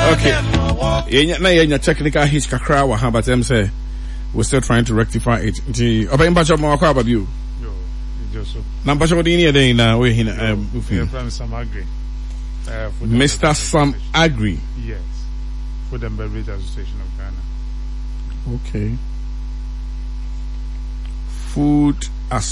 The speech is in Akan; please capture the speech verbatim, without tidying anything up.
Okay. Yeah, na yeah, technical hitch kakra wa ha, but them say we're still trying to rectify it. Nti oba imbacho mo akwa babiu. Yo, just so. Na mpacho di ni dey na we hina um from Sam Agri. Uh, Mister Sam Agri. Yes. Food and Beverage Association of Ghana. Okay. Food